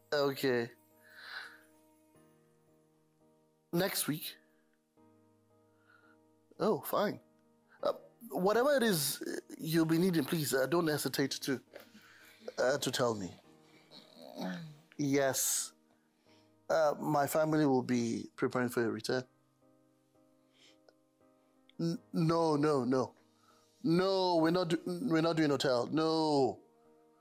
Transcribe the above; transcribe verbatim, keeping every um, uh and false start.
Okay. Next week. Oh, fine. Uh, whatever it is you'll be needing, please uh, don't hesitate to uh, to tell me. Yes, uh, my family will be preparing for your return. N- no, no, no, no. We're not. Do- we're not doing hotel. No.